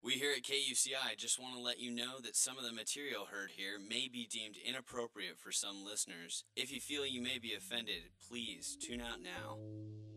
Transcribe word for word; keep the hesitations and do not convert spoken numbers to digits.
We here at K U C I just want to let you know that some of the material heard here may be deemed inappropriate for some listeners. If you feel you may be offended, please tune out now.